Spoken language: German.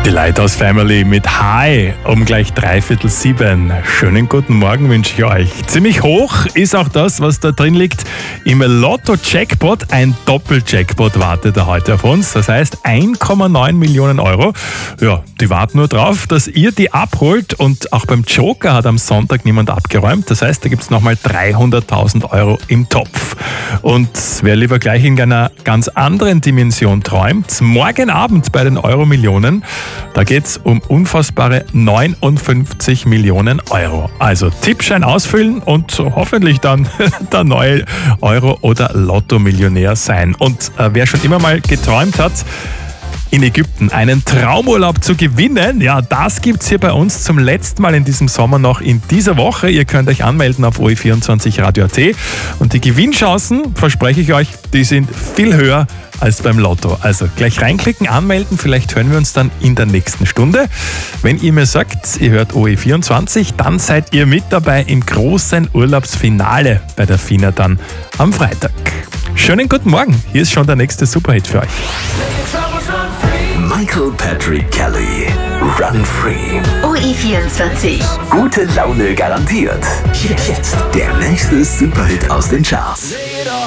Die Lighthouse Family mit High um gleich 6:45. Schönen guten Morgen wünsche ich euch. Ziemlich hoch ist auch das, was da drin liegt. Im Lotto-Jackpot, ein Doppel-Jackpot wartet da heute auf uns. Das heißt 1,9 Millionen Euro. Ja, die warten nur drauf, dass ihr die abholt. Und auch beim Joker hat am Sonntag niemand abgeräumt. Das heißt, da gibt es nochmal 300.000 Euro im Topf. Und wer lieber gleich in einer ganz anderen Dimension träumt, morgen Abend bei den Euro-Millionen, da geht es um unfassbare 59 Millionen Euro. Also Tippschein ausfüllen und hoffentlich dann der neue Euro- oder Lotto-Millionär sein. Und wer schon immer mal geträumt hat, in Ägypten einen Traumurlaub zu gewinnen, ja, das gibt's hier bei uns zum letzten Mal in diesem Sommer noch in dieser Woche. Ihr könnt euch anmelden auf OE24 Radio.at und die Gewinnchancen, verspreche ich euch, die sind viel höher als beim Lotto. Also gleich reinklicken, anmelden, vielleicht hören wir uns dann in der nächsten Stunde. Wenn ihr mir sagt, ihr hört OE24, dann seid ihr mit dabei im großen Urlaubsfinale bei der FINA dann am Freitag. Schönen guten Morgen, hier ist schon der nächste Superhit für euch. Michael Patrick Kelly, Run Free. OE24. Gute Laune garantiert. Jetzt der nächste Superhit aus den Charts.